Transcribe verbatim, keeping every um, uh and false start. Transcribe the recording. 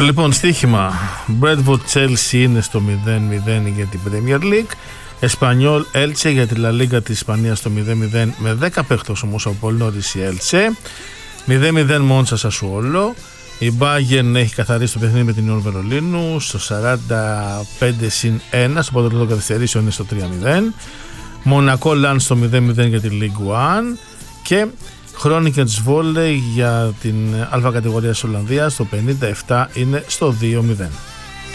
Λοιπόν, στοίχημα. Brentford Chelsea είναι στο μηδέν μηδέν για την Premier League. Εσπανιόλ Έλτσε για τη La Liga της Ισπανίας στο μηδέν μηδέν με δέκα παίχτες όμως από πολύ νωρίς η Έλτσε. μηδέν μηδέν Μόντσα Σασουόλο. Η Bayern έχει καθαρίσει το παιχνίδι με την Νιόν Βερολίνου στο σαράντα πέντε συν ένα. Στο πρωτόκολλο καθυστερήσεων είναι στο τρία μηδέν. Μονακό Λαν στο μηδέν μηδέν για τη Ligue ένα. Και Χρόνικεντς Βόλεϊ για την Α κατηγορία της Ολλανδίας στο πενήντα επτά είναι στο δύο μηδέν.